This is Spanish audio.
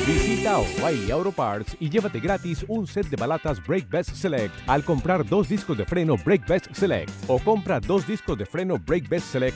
Visita O'Reilly Auto Parts y llévate gratis un set de balatas Brake Best Select al comprar 2 discos de freno Brake Best Select o compra 2 discos de freno Brake Best Select